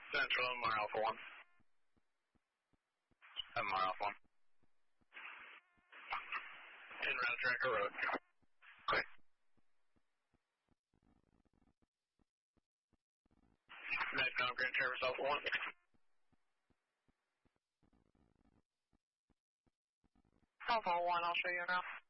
Central, Mar Alpha 1. Mar Alpha 1. In route tracker road. Okay. Medcom Grand Traverse Alpha 1. Alpha 1, I'll show you now.